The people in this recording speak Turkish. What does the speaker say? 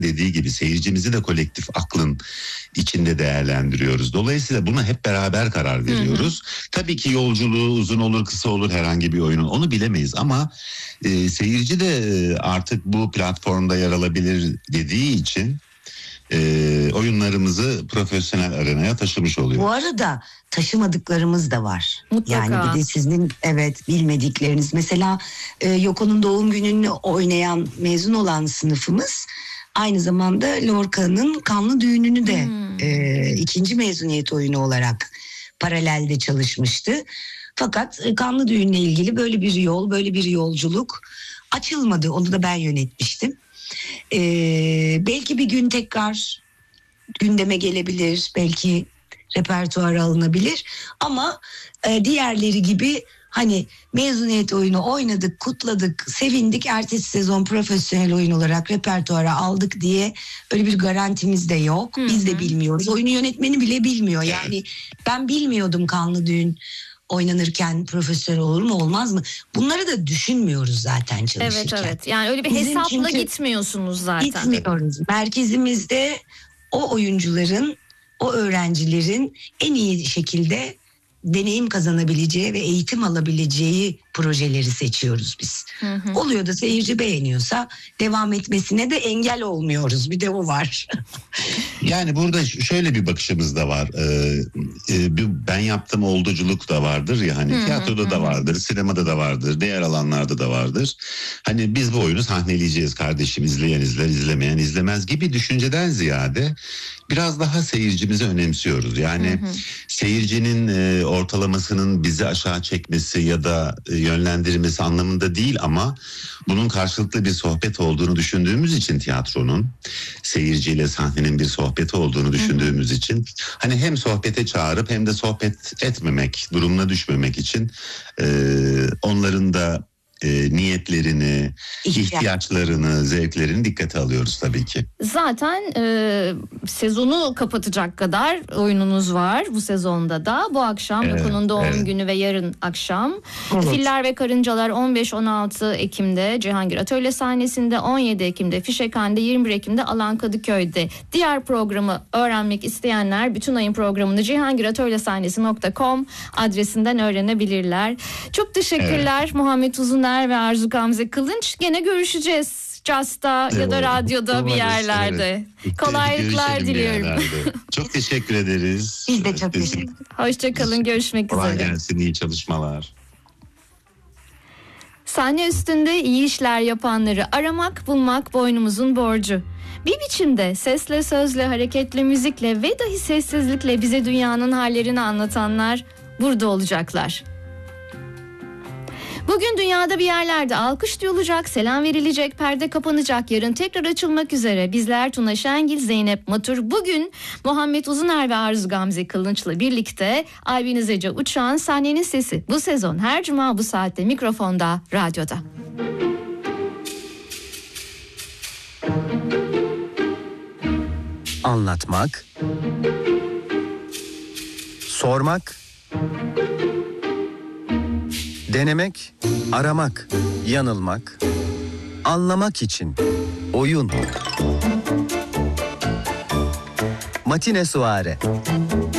dediği gibi seyircimizi de kolektif aklın içinde değerlendiriyoruz. Dolayısıyla buna hep beraber karar veriyoruz. Tabii ki yolculuğu uzun olur, kısa olur herhangi bir oyunun, onu bilemeyiz ama seyirci de artık bu platformda yer alabilir dediği için oyunlarımızı profesyonel arenaya taşımış oluyoruz. Bu arada taşımadıklarımız da var. Mutlaka. Yani bir de sizin bilmedikleriniz. Mesela Yoko'nun doğum gününü oynayan, mezun olan sınıfımız aynı zamanda Lorca'nın Kanlı Düğünü'nü de ikinci mezuniyet oyunu olarak paralelde çalışmıştı. Fakat Kanlı Düğün'le ilgili böyle bir yol, böyle bir yolculuk açılmadı. Onu da ben yönetmiştim. Belki bir gün tekrar gündeme gelebilir, belki repertuara alınabilir ama diğerleri gibi hani mezuniyet oyunu oynadık, kutladık, sevindik, ertesi sezon profesyonel oyun olarak repertuara aldık diye öyle bir garantimiz de yok. Biz de bilmiyoruz. Oyunu yönetmeni bile bilmiyor. Yani ben bilmiyordum Kanlı Düğün oynanırken profesyonel olur mu olmaz mı? Bunları da düşünmüyoruz zaten çalışırken. Evet. Yani öyle bir hesapla gitmiyorsunuz zaten. Gitmiyoruz. Merkezimizde o oyuncuların, o öğrencilerin en iyi şekilde deneyim kazanabileceği ve eğitim alabileceği projeleri seçiyoruz biz. Oluyor da seyirci beğeniyorsa devam etmesine de engel olmuyoruz. Bir de o var. Yani burada şöyle bir bakışımız da var. Ben yaptığım olduculuk da vardır ya, hani tiyatroda da vardır, sinemada da vardır, diğer alanlarda da vardır. Hani biz bu oyunu sahneleyeceğiz kardeşim, izleyen izler, izlemeyen izlemez gibi düşünceden ziyade biraz daha seyircimizi önemsiyoruz. Yani seyircinin ortalamasının bizi aşağı çekmesi ya da yönlendirmesi anlamında değil ama bunun karşılıklı bir sohbet olduğunu düşündüğümüz için, tiyatronun seyirciyle sahnenin bir sohbeti olduğunu düşündüğümüz için hani hem sohbete çağırıp hem de sohbet etmemek durumuna düşmemek için onların da niyetlerini, ihtiyaçlarını, zevklerini dikkate alıyoruz tabii ki. Zaten sezonu kapatacak kadar oyununuz var bu sezonda da. Bu akşam Yoko'nun doğum günü ve yarın akşam. Filler ve Karıncalar 15-16 Ekim'de Cihangir Atölye sahnesinde, 17 Ekim'de Fişekhan'da, 21 Ekim'de Alan Kadıköy'de. Diğer programı öğrenmek isteyenler bütün ayın programını cihangiratölyesahnesinde.com adresinden öğrenebilirler. Çok teşekkürler Muhammed Uzuner ve Arzu Gamze Kılınç. Gene görüşeceğiz. Just'ta ya da radyoda bir yerlerde. Kolaylıklar diliyorum. Çok teşekkür ederiz. Biz de çok teşekkür ederiz. Hoşçakalın, görüşmek üzere. Kolay gelsin, iyi çalışmalar. Sahne üstünde iyi işler yapanları aramak, bulmak boynumuzun borcu. Bir biçimde sesle, sözle, hareketle, müzikle ve dahi sessizlikle bize dünyanın hallerini anlatanlar burada olacaklar. Bugün dünyada bir yerlerde alkış duyulacak, selam verilecek, perde kapanacak, yarın tekrar açılmak üzere. Bizler Tuna Şengil, Zeynep Matur, bugün Muhammed Uzuner ve Arzu Gamze Kılınç'la birlikte Aybiniz Ece Uçan Sahnenin Sesi bu sezon her cuma bu saatte mikrofonda, radyoda. Anlatmak, sormak, denemek, aramak, yanılmak, anlamak için oyun. Matine Suare.